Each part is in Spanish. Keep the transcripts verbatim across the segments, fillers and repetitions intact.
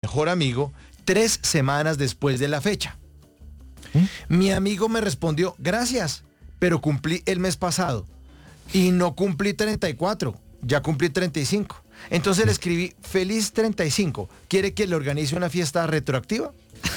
mejor amigo tres semanas después de la fecha. ¿Mm? Mi amigo me respondió, gracias, pero cumplí el mes pasado y no cumplí treinta y cuatro, ya cumplí treinta y cinco. Entonces le escribí, feliz treinta y cinco, ¿quiere que le organice una fiesta retroactiva?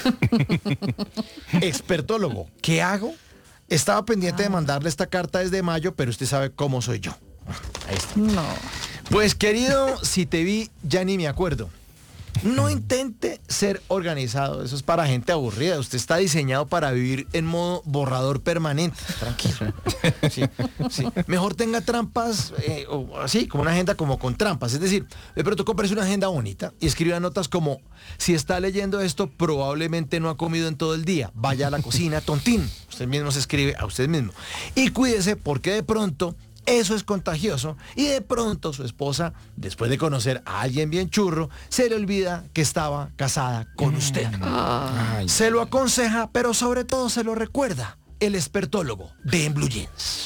Expertólogo, ¿qué hago? Estaba pendiente de mandarle esta carta desde mayo, pero usted sabe cómo soy yo. Ahí está. No. Pues querido, si te vi, ya ni me acuerdo. No intente ser organizado, eso es para gente aburrida. Usted está diseñado para vivir en modo borrador permanente. Tranquilo. Sí, sí. Mejor tenga trampas, eh, o así, como una agenda como con trampas. Es decir, de pronto compres una agenda bonita y escriba notas como, si está leyendo esto, probablemente no ha comido en todo el día. Vaya a la cocina, tontín. Usted mismo se escribe a usted mismo. Y cuídese porque de pronto eso es contagioso y de pronto su esposa, después de conocer a alguien bien churro, se le olvida que estaba casada con usted. Ay. Se lo aconseja, pero sobre todo se lo recuerda el expertólogo de En Blue Jeans.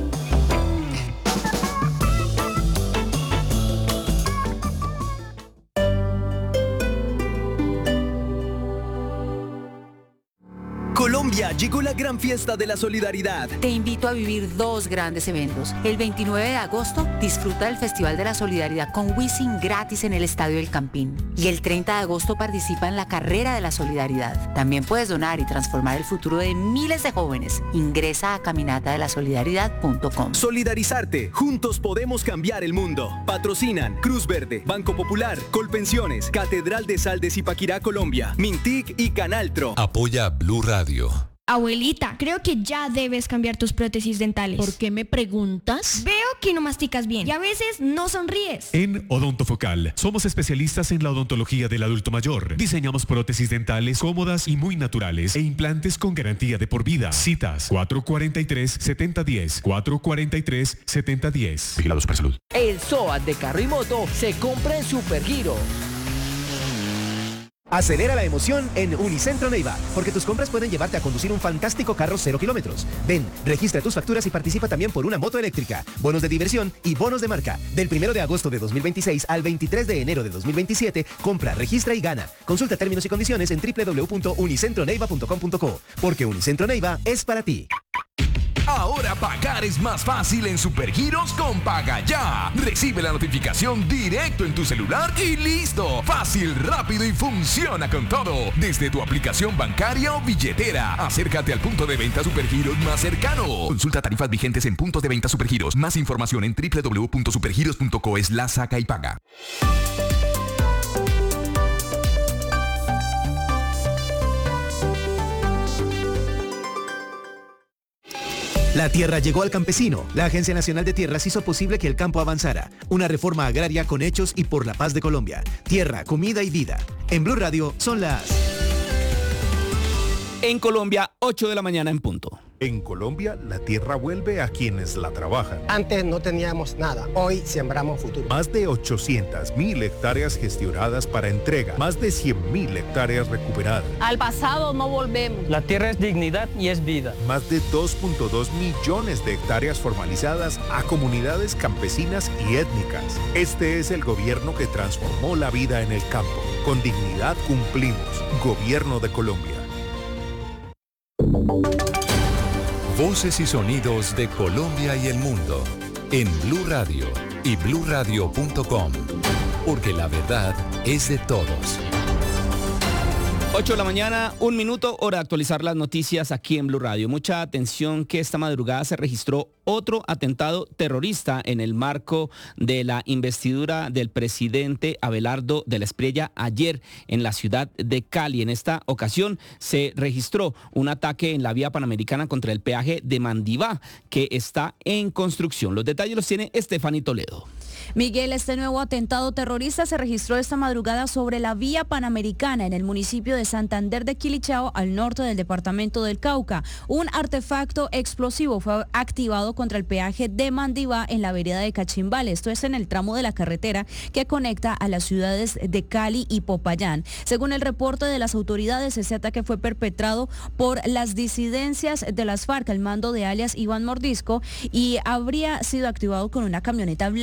Colombia, llegó la gran fiesta de la solidaridad. Te invito a vivir dos grandes eventos. El veintinueve de agosto, disfruta del Festival de la Solidaridad con Wisin gratis en el Estadio del Campín. Y el treinta de agosto participa en la Carrera de la Solidaridad. También puedes donar y transformar el futuro de miles de jóvenes. Ingresa a caminata de la solidaridad punto com. Solidarizarte. Juntos podemos cambiar el mundo. Patrocinan Cruz Verde, Banco Popular, Colpensiones, Catedral de Sal de Zipaquirá, Colombia, Mintic y Canaltro. Apoya Blue Radio. Abuelita, creo que ya debes cambiar tus prótesis dentales. ¿Por qué me preguntas? Veo que no masticas bien y a veces no sonríes. En Odontofocal somos especialistas en la odontología del adulto mayor. Diseñamos prótesis dentales cómodas y muy naturales e implantes con garantía de por vida. Citas cuatro cuatro tres, siete cero uno cero, cuatro cuatro tres, siete cero uno cero. Vigilados por salud. El SOAT de carro y moto se compra en Supergiro. Acelera la emoción en Unicentro Neiva, porque tus compras pueden llevarte a conducir un fantástico carro cero kilómetros. Ven, registra tus facturas y participa también por una moto eléctrica, bonos de diversión y bonos de marca. Del primero de agosto de dos mil veintiséis al veintitrés de enero de dos mil veintisiete, compra, registra y gana. Consulta términos y condiciones en doble u doble u doble u punto unicentro neiva punto com punto co, porque Unicentro Neiva es para ti. Ahora pagar es más fácil en Supergiros con Paga Ya. Recibe la notificación directo en tu celular y listo. Fácil, rápido y funciona con todo. Desde tu aplicación bancaria o billetera. Acércate al punto de venta Supergiros más cercano. Consulta tarifas vigentes en puntos de venta Supergiros. Más información en doble u doble u doble u punto supergiros punto co slash saca y paga. La tierra llegó al campesino. La Agencia Nacional de Tierras hizo posible que el campo avanzara. Una reforma agraria con hechos y por la paz de Colombia. Tierra, comida y vida. En Blue Radio son las... En Colombia, ocho de la mañana en punto. En Colombia, la tierra vuelve a quienes la trabajan. Antes no teníamos nada, hoy sembramos futuro. Más de ochocientas mil hectáreas gestionadas para entrega, más de cien mil hectáreas recuperadas. Al pasado no volvemos. La tierra es dignidad y es vida. Más de dos punto dos millones de hectáreas formalizadas a comunidades campesinas y étnicas. Este es el gobierno que transformó la vida en el campo. Con dignidad cumplimos. Gobierno de Colombia. Voces y sonidos de Colombia y el mundo en Blue Radio y blue radio punto com, porque la verdad es de todos. ocho de la mañana, un minuto, hora de actualizar las noticias aquí en Blue Radio. Mucha atención que esta madrugada se registró otro atentado terrorista en el marco de la investidura del presidente Abelardo de la Espriella ayer en la ciudad de Cali. En esta ocasión se registró un ataque en la vía panamericana contra el peaje de Mandivá, que está en construcción. Los detalles los tiene Estefany Toledo. Miguel, este nuevo atentado terrorista se registró esta madrugada sobre la vía panamericana en el municipio de Santander de Quilichao, al norte del departamento del Cauca. Un artefacto explosivo fue activado contra el peaje de Mandivá en la vereda de Cachimbal. Esto es en el tramo de la carretera que conecta a las ciudades de Cali y Popayán. Según el reporte de las autoridades, ese ataque fue perpetrado por las disidencias de las FARC al mando de alias Iván Mordisco y habría sido activado con una camioneta blanca con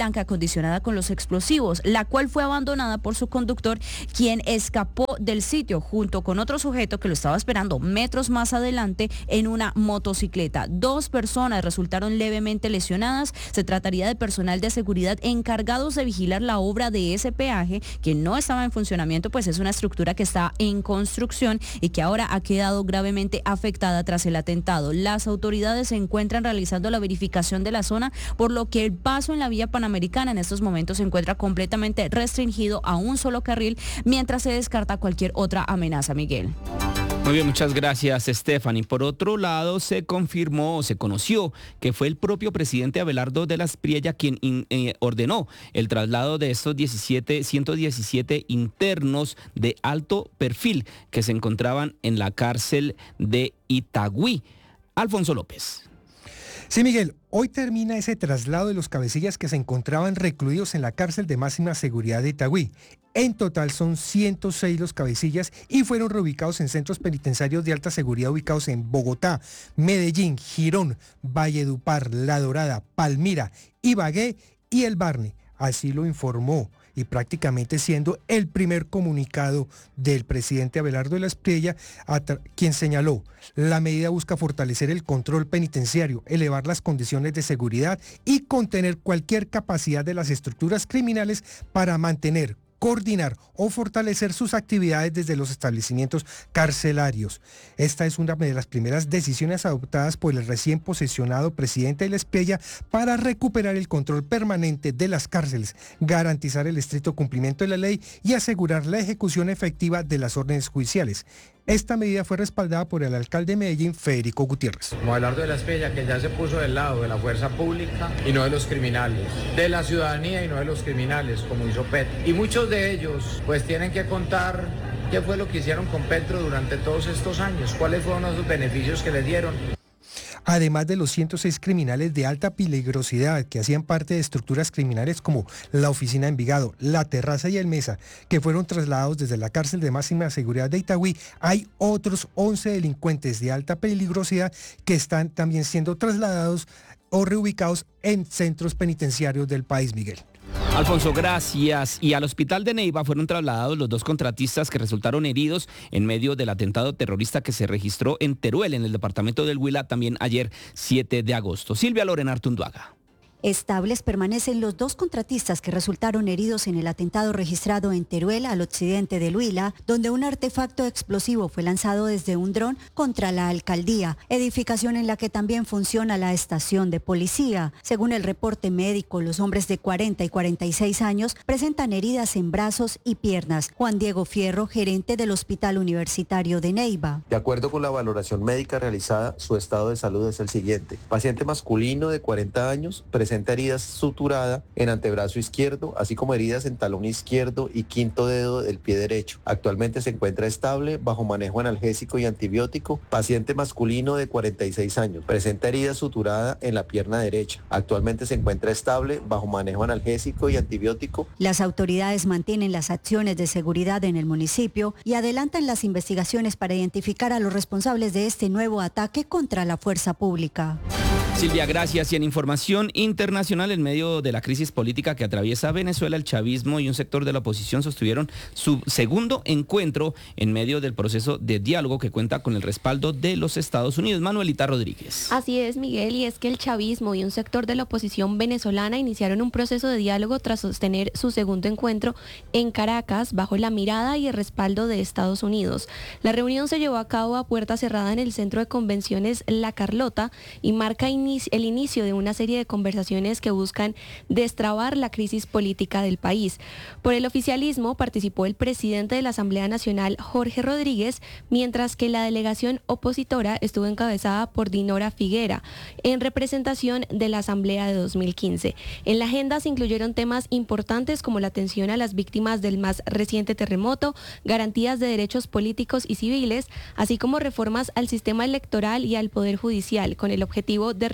acondicionada con los explosivos, la cual fue abandonada por su conductor, quien escapó del sitio junto con otro sujeto que lo estaba esperando metros más adelante en una motocicleta. Dos personas resultaron levemente lesionadas. Se trataría de personal de seguridad encargados de vigilar la obra de ese peaje, que no estaba en funcionamiento, pues es una estructura que está en construcción y que ahora ha quedado gravemente afectada tras el atentado. Las autoridades se encuentran realizando la verificación de la zona, por lo que el paso en la vía panamericana en estos momentos se encuentra completamente restringido a un solo carril, mientras se descarta cualquier otra amenaza, Miguel. Muy bien, muchas gracias, Stephanie. Por otro lado, se confirmó, se conoció que fue el propio presidente Abelardo de la Espriella quien in, eh, ordenó el traslado de estos diecisiete, ciento diecisiete internos de alto perfil que se encontraban en la cárcel de Itagüí. Alfonso López. Sí, Miguel, hoy termina ese traslado de los cabecillas que se encontraban recluidos en la cárcel de máxima seguridad de Itagüí. En total son ciento seis los cabecillas y fueron reubicados en centros penitenciarios de alta seguridad ubicados en Bogotá, Medellín, Girón, Valledupar, La Dorada, Palmira, Ibagué y El Barne. Así lo informó, y prácticamente siendo el primer comunicado del presidente Abelardo de la Espriella, quien señaló: la medida busca fortalecer el control penitenciario, elevar las condiciones de seguridad y contener cualquier capacidad de las estructuras criminales para mantener, coordinar o fortalecer sus actividades desde los establecimientos carcelarios. Esta es una de las primeras decisiones adoptadas por el recién posesionado presidente de la Espriella para recuperar el control permanente de las cárceles, garantizar el estricto cumplimiento de la ley y asegurar la ejecución efectiva de las órdenes judiciales. Esta medida fue respaldada por el alcalde de Medellín, Federico Gutiérrez. Como Abelardo de la Espriella, que ya se puso del lado de la fuerza pública y no de los criminales, de la ciudadanía y no de los criminales, como hizo Petro. Y muchos de ellos pues tienen que contar qué fue lo que hicieron con Petro durante todos estos años, cuáles fueron los beneficios que les dieron. Además de los ciento seis criminales de alta peligrosidad que hacían parte de estructuras criminales como la Oficina de Envigado, La Terraza y El Mesa, que fueron trasladados desde la cárcel de máxima seguridad de Itagüí, hay otros once delincuentes de alta peligrosidad que están también siendo trasladados o reubicados en centros penitenciarios del país, Miguel. Alfonso, gracias. Y al hospital de Neiva fueron trasladados los dos contratistas que resultaron heridos en medio del atentado terrorista que se registró en Teruel, en el departamento del Huila, también ayer siete de agosto. Silvia Lorena Artunduaga. Estables permanecen los dos contratistas que resultaron heridos en el atentado registrado en Teruel, al occidente del Huila, donde un artefacto explosivo fue lanzado desde un dron contra la alcaldía, edificación en la que también funciona la estación de policía. Según el reporte médico, los hombres de cuarenta y cuarenta y seis años presentan heridas en brazos y piernas. Juan Diego Fierro, gerente del Hospital Universitario de Neiva. De acuerdo con la valoración médica realizada, su estado de salud es el siguiente. Paciente masculino de cuarenta años, presenta heridas suturada en antebrazo izquierdo, así como heridas en talón izquierdo y quinto dedo del pie derecho. Actualmente se encuentra estable, bajo manejo analgésico y antibiótico. Paciente masculino de cuarenta y seis años, presenta herida suturada en la pierna derecha. Actualmente se encuentra estable, bajo manejo analgésico y antibiótico. Las autoridades mantienen las acciones de seguridad en el municipio y adelantan las investigaciones para identificar a los responsables de este nuevo ataque contra la fuerza pública. Silvia, gracias. Y en información internacional, en medio de la crisis política que atraviesa Venezuela, el chavismo y un sector de la oposición sostuvieron su segundo encuentro en medio del proceso de diálogo que cuenta con el respaldo de los Estados Unidos. Manuelita Rodríguez. Así es, Miguel, y es que el chavismo y un sector de la oposición venezolana iniciaron un proceso de diálogo tras sostener su segundo encuentro en Caracas bajo la mirada y el respaldo de Estados Unidos. La reunión se llevó a cabo a puerta cerrada en el Centro de Convenciones La Carlota y marca in el inicio de una serie de conversaciones que buscan destrabar la crisis política del país. Por el oficialismo participó el presidente de la Asamblea Nacional, Jorge Rodríguez, mientras que la delegación opositora estuvo encabezada por Dinora Figuera, en representación de la Asamblea de dos mil quince. En la agenda se incluyeron temas importantes como la atención a las víctimas del más reciente terremoto, garantías de derechos políticos y civiles, así como reformas al sistema electoral y al Poder Judicial, con el objetivo de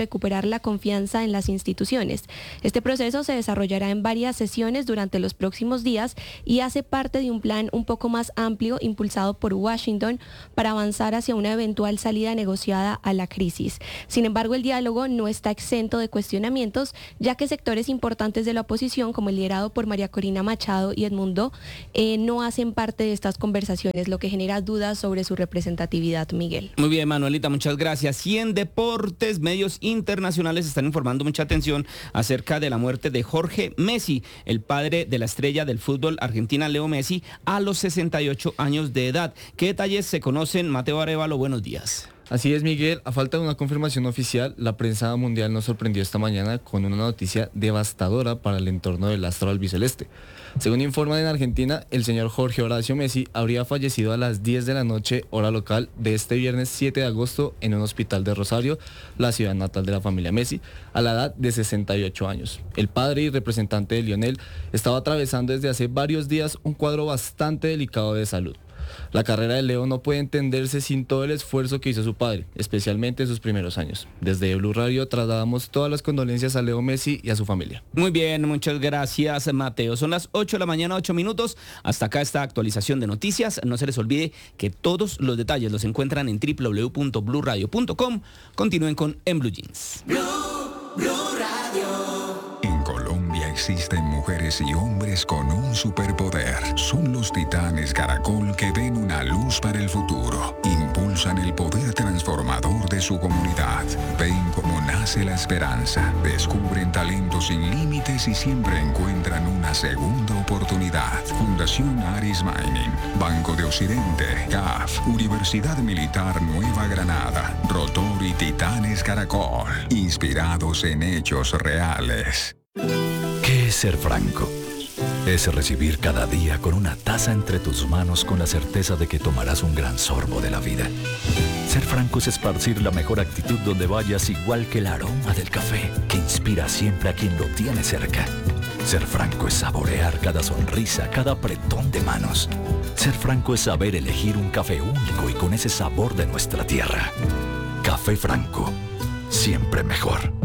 recuperar la confianza en las instituciones. Este proceso se desarrollará en varias sesiones durante los próximos días y hace parte de un plan un poco más amplio impulsado por Washington para avanzar hacia una eventual salida negociada a la crisis. Sin embargo, el diálogo no está exento de cuestionamientos, ya que sectores importantes de la oposición, como el liderado por María Corina Machado y Edmundo, eh, no hacen parte de estas conversaciones, lo que genera dudas sobre su representatividad, Miguel. Muy bien, Manuelita, muchas gracias. Y en deportes, medios internacionales están informando mucha atención acerca de la muerte de Jorge Messi, el padre de la estrella del fútbol argentina Leo Messi, a los sesenta y ocho años de edad. ¿Qué detalles se conocen? Mateo Arevalo, buenos días. Así es, Miguel. A falta de una confirmación oficial, la prensa mundial nos sorprendió esta mañana con una noticia devastadora para el entorno del astro albiceleste. Según informan en Argentina, el señor Jorge Horacio Messi habría fallecido a las diez de la noche, hora local, de este viernes siete de agosto en un hospital de Rosario, la ciudad natal de la familia Messi, a la edad de sesenta y ocho años. El padre y representante de Lionel estaba atravesando desde hace varios días un cuadro bastante delicado de salud. La carrera de Leo no puede entenderse sin todo el esfuerzo que hizo su padre, especialmente en sus primeros años. Desde Blue Radio trasladamos todas las condolencias a Leo Messi y a su familia. Muy bien, muchas gracias, Mateo. Son las ocho de la mañana, ocho minutos. Hasta acá esta actualización de noticias. No se les olvide que todos los detalles los encuentran en doble u doble u doble u punto blue radio punto com. Continúen con En Blue Jeans. Blue, Blue Radio. En Colombia existen mujeres y hombres con un superpoder. Son los titanes Caracol que ven una luz para el futuro. Impulsan el poder transformador de su comunidad. Ven cómo nace la esperanza. Descubren talentos sin límites y siempre encuentran una segunda oportunidad. Fundación Aris Mining, Banco de Occidente, C A F, Universidad Militar Nueva Granada, Rotor y Titanes Caracol. Inspirados en hechos reales. ¿Qué es ser franco? Es recibir cada día con una taza entre tus manos con la certeza de que tomarás un gran sorbo de la vida. Ser franco es esparcir la mejor actitud donde vayas, igual que el aroma del café, que inspira siempre a quien lo tiene cerca. Ser franco es saborear cada sonrisa, cada apretón de manos. Ser franco es saber elegir un café único y con ese sabor de nuestra tierra. Café Franco, siempre mejor.